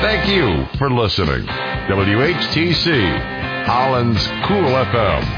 Thank you for listening. WHTC, Holland's Cool FM.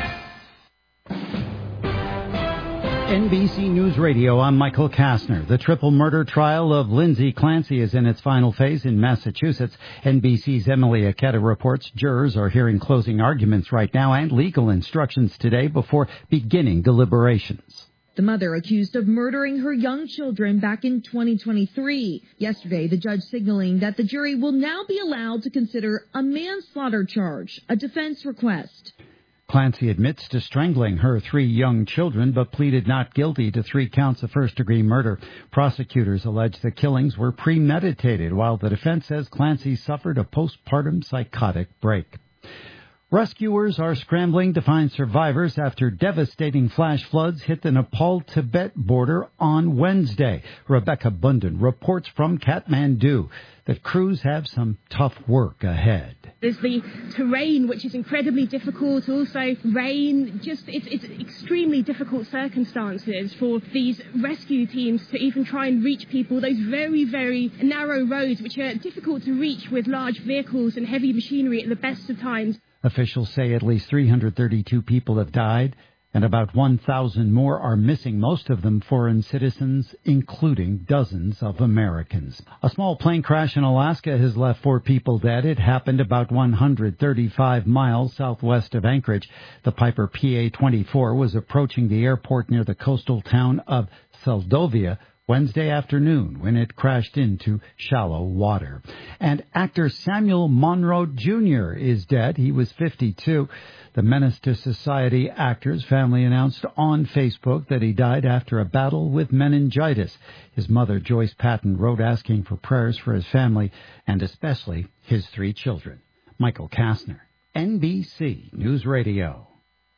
NBC News Radio, I'm Michael Kastner. The triple murder trial of Lindsay Clancy is in its final phase in Massachusetts. NBC's Emily Aketa reports jurors are hearing closing arguments right now and legal instructions today before beginning deliberations. The mother accused of murdering her young children back in 2023. Yesterday, the judge signaling that the jury will now be allowed to consider a manslaughter charge, a defense request. Clancy admits to strangling her 3 young children, but pleaded not guilty to 3 counts of first-degree murder. Prosecutors allege the killings were premeditated, while the defense says Clancy suffered a postpartum psychotic break. Rescuers are scrambling to find survivors after devastating flash floods hit the Nepal-Tibet border on Wednesday. Rebecca Bunden reports from Kathmandu that crews have some tough work ahead. There's the terrain, which is incredibly difficult. Also, rain. It's extremely difficult circumstances for these rescue teams to even try and reach people. Those very, very narrow roads, which are difficult to reach with large vehicles and heavy machinery at the best of times. Officials say at least 332 people have died and about 1,000 more are missing, most of them foreign citizens, including dozens of Americans. A small plane crash in Alaska has left 4 people dead. It happened about 135 miles southwest of Anchorage. The Piper PA-24 was approaching the airport near the coastal town of Seldovia Wednesday afternoon when it crashed into shallow water. And actor Samuel Monroe Jr. is dead. He was 52. The Menace to Society actor's family announced on Facebook that he died after a battle with meningitis. His mother, Joyce Patton, wrote asking for prayers for his family and especially his 3 children. Michael Kastner, NBC News Radio.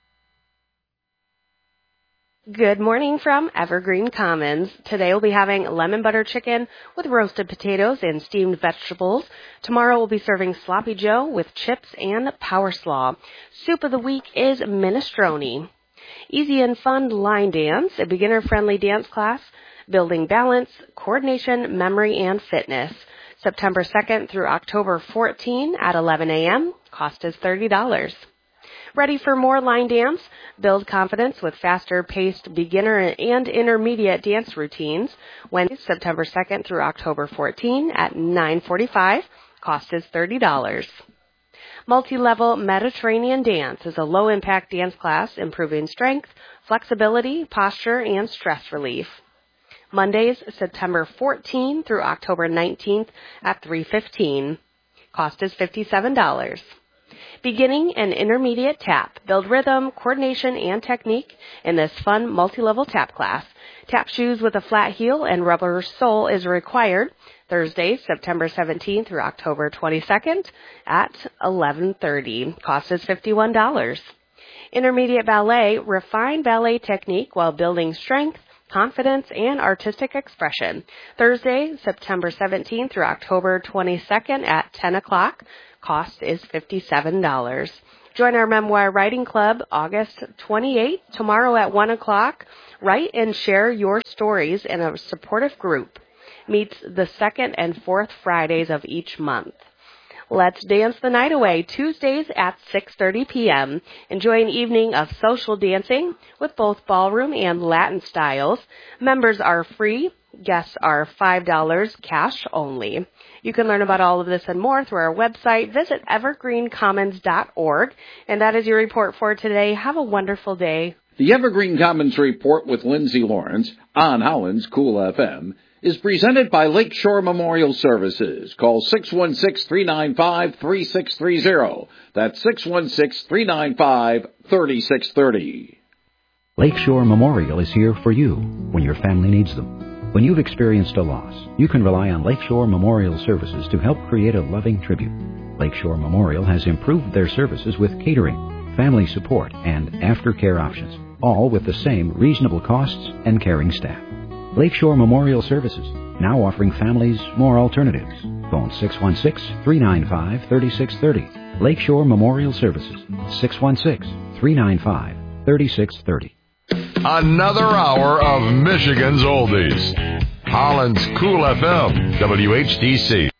Good morning from Evergreen Commons. Today we'll be having lemon butter chicken with roasted potatoes and steamed vegetables. Tomorrow we'll be serving Sloppy Joe with chips and power slaw. Soup of the week is minestrone. Easy and fun line dance, a beginner-friendly dance class, building balance, coordination, memory, and fitness. September 2nd through October 14 at 11 a.m. Cost is $30. Ready for more line dance? Build confidence with faster-paced beginner and intermediate dance routines. Wednesday, September 2nd through October 14 at 9:45. Cost is $30. Multi-level Mediterranean dance is a low-impact dance class improving strength, flexibility, posture, and stress relief. Mondays, September 14 through October 19th at 3:15. Cost is $57. Beginning and intermediate tap. Build rhythm, coordination, and technique in this fun multi-level tap class. Tap shoes with a flat heel and rubber sole is required. Thursday, September 17th through October 22nd at 11:30. Cost is $51. Intermediate ballet. Refine ballet technique while building strength, confidence, and artistic expression. Thursday, September 17th through October 22nd at 10 o'clock. Cost is $57. Join our memoir writing club August 28th, tomorrow at 1 o'clock. Write and share your stories in a supportive group. Meets the 2nd and 4th Fridays of each month. Let's dance the night away, Tuesdays at 6:30 p.m. Enjoy an evening of social dancing with both ballroom and Latin styles. Members are free. Guests are $5 cash only. You can learn about all of this and more through our website. Visit evergreencommons.org. And that is your report for today. Have a wonderful day. The Evergreen Commons Report with Lindsay Lawrence on Holland's Cool FM is presented by Lakeshore Memorial Services. Call 616-395-3630. That's 616-395-3630. Lakeshore Memorial is here for you when your family needs them. When you've experienced a loss, you can rely on Lakeshore Memorial Services to help create a loving tribute. Lakeshore Memorial has improved their services with catering, family support, and aftercare options, all with the same reasonable costs and caring staff. Lakeshore Memorial Services, now offering families more alternatives. Phone 616-395-3630. Lakeshore Memorial Services, 616-395-3630. Another hour of Michigan's Oldies. Holland's Cool FM, WHTC.